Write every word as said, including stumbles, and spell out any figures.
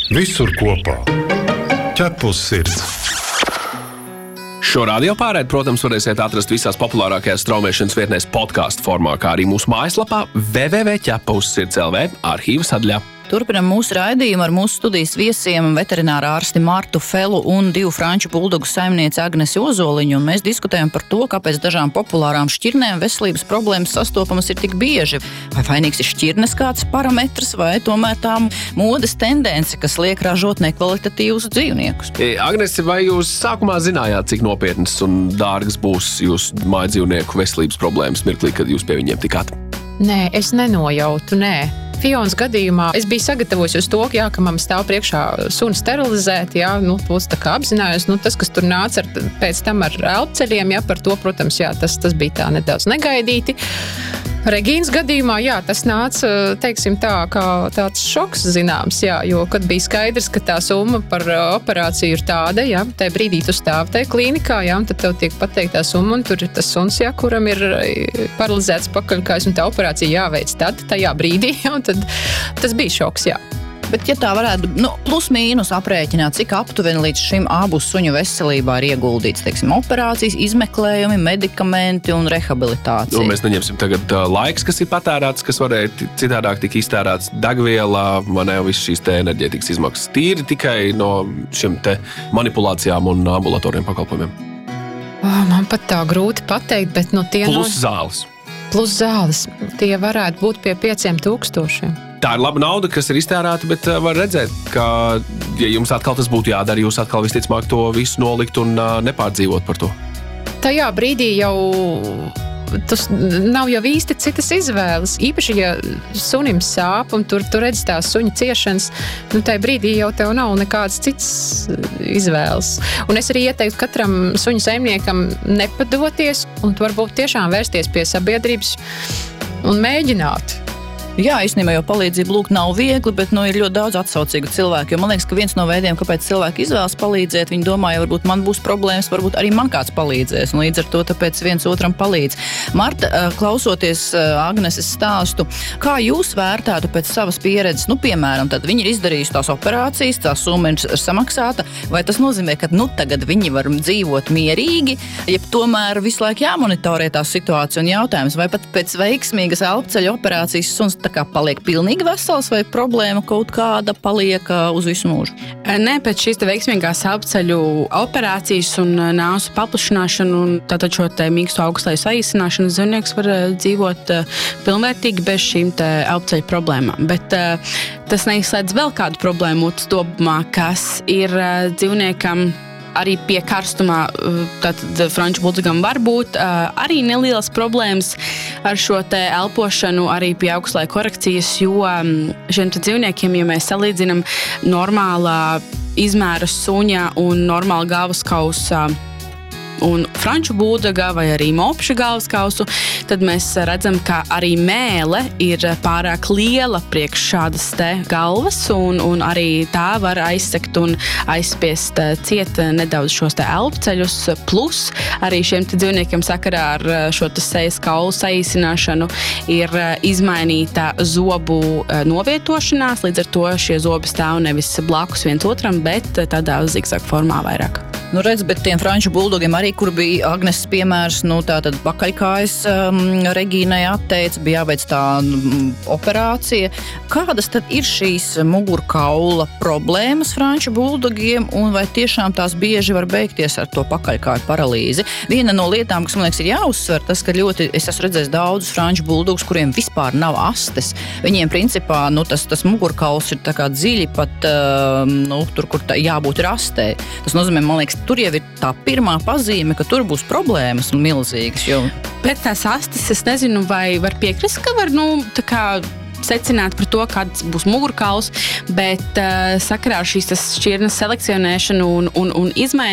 Visur kopā. Ķepus sirds. Šo radio pārēdi, protams, varēsiet atrast visās populārākajās straumēšanas vietnēs podcastu formā, kā arī mūsu mājaslapā w w w punkt ķepa uz sirds punkt l v arhīva sadaļā. Turpinam mūsu raidījumu ar mūsu studijas viesiem veterinārā ārsti Martu Felu un divu franču buldogu saimnieci Agnesi Ozoliņu, un mēs diskutējam par to, kāpēc dažām populārām šķirnēm veselības problēmas sastopamas ir tik bieži. Vai vainīgs ir šķirnes kāds parametrs, vai tomēr tā modes tendence, kas liek ražot nekvalitatīvus dzīvniekus? E, Agnesi, vai jūs sākumā zinājāt, cik nopietnas un dārgas būs jūsu mājdzīvnieku veselības problēmas mirklī, kad jūs pie viņiem tikāt? Nē, es nenojautu, nē. Fionas gadījumā es biju sagatavojis uz to, jā, ka man stāv priekšā suni sterilizēt, jā, nu, tos tā kā apzinājos, nu, tas, kas tur nāca ar, pēc tam ar elpceļiem, jā, par to, protams, jā, tas, tas bija tā nedaudz negaidīti. Regīnas gadījumā, jā, tas nāca, teiksim tā, kā tāds šoks zināms, jā, jo, kad bija skaidrs, ka tā summa par operāciju ir tāda, jā, tajā brīdī tu stāv tajā klīnikā, jā, un tad tev tiek pateikt tā summa, un tur ir tas suns, jā, kuram ir paralizēts pakaļkājs, un tā operācija jāveic tad, tajā brīdī, jā, un tad tas bija šoks, jā. Bet, ja tā varētu, nu, plus mīnus aprēķināt, cik aptuveni līdz šim abu suņu veselībā ir ieguldīts, teiksim, operācijas, izmeklējumi, medikamenti un rehabilitācija. Nu, mēs neņemsim tagad uh, laiks, kas ir patērēts, kas varēja citādāk tik iztērēts degvielā, man jau viss šīs te enerģētikas izmaksas. Tīri tikai no šiem te manipulācijām un ambulatoriem pakalpojumiem. Oh, man pat tā grūti pateikt, bet no tie... Plus zāles. Plus zāles. Tie varētu būt pie pieciem tūkstošiem. Tā ir laba nauda, kas ir iztērēta, bet uh, var redzēt, ka, ja jums atkal tas būtu jādara, jūs atkal visticamāk to visu nolikt un uh, nepārdzīvot par to. Tajā brīdī jau tas nav jau īsti citas izvēles. Īpaši, ja sunim sāp un tur, tur redz tās suņa ciešanas, nu tajā brīdī jau tev nav nekādas citas izvēles. Un es arī ieteiktu katram suņa saimniekam nepadoties un varbūt tiešām vērsties pie sabiedrības un mēģināt. Jā, īstenībā jau palīdzību lūgt nav viegli, bet nu, ir ļoti daudz atsaucīgu cilvēku. Jo man liekas, ka viens no veidiem, kāpēc cilvēki izvēlas palīdzēt, viņi domā, ja varbūt man būs problēmas, varbūt arī man kāds palīdzēs. Un līdz ar to tāpēc viens otram palīdz. Marta, klausoties Agneses stāstu, kā jūs vērtētu pēc savas pieredzes, nu, piemēram, tad viņi ir izdarījuši tās operācijas, tā summa ir samaksāta, vai tas nozīmē, ka nu tagad viņi var dzīvot mierīgi, ja tomēr visu laiku jāmonitorē tā situācija un jautājums, vai pat pēc veiksmīgas elpceļa operācijas suns tā kā paliek pilnīgi vesels vai problēma kaut kāda paliek uz visu mūžu? Nē, pēc šīs te veiksmīgās elpceļu operācijas un nāsu paplašināšanu un tātad šo te mīksto augstleju saīsināšanu dzīvnieks var dzīvot pilnvērtīgi bez šīm te elpceļu problēmām. Bet tas neizslēdz vēl kādu problēmu stopumā, kas ir dzīvniekam arī pie karstumā, tātad franču buldogam var būt arī nelielas problēmas ar šo te elpošanu, arī pie augstlēja korekcijas, jo šiem te dzīvniekiem, ja mēs salīdzinam normālā izmēra suņa un normāla galvaskausa un franču buldoga vai arī mopša galvaskausu, tad mēs redzam, ka arī mēle ir pārāk liela priekš šādas te galvas, un, un arī tā var aizsekt un aizspiest ciet nedaudz šos te elpceļus. Plus arī šiem te dzīvniekiem sakarā ar šo te sejas kaulu saīsināšanu ir izmainīta zobu novietošanās, līdz ar to šie zobi stāv nevis blakus viens otram, bet tādā zigzag formā vairāk. Nu, redz, bet tiem franču buldogiem arī, kur bija Agneses piemērs, nu, tā tad pakaļkājas um, Regīnai atteica, bija jāveic tā um, operācija. Kādas tad ir šīs mugurkaula problēmas franču buldogiem, un vai tiešām tās bieži var beigties ar to pakaļkāju paralīzi? Viena no lietām, kas man liekas ir jāuzsver, tas, ka ļoti, es esmu redzējis daudzus franču buldogus, kuriem vispār nav astes. Viņiem, principā, nu, tas, tas mugurkauls ir tā kā dziļi pat, um, nu, tur, kur tā jābūt ir astē. Tas nozīmē, man liekas, tur jau ir tā pirmā pazīme, ka tur būs problēmas un milzīgas. Jo... Pēc tās astes es nezinu, vai var piekrist, ka var, nu, tā kā secināt par to, kāds būs mugurkauls, bet uh, sakarā ar šīs šķirnes selekcionēšanu un, un, un izmaiņu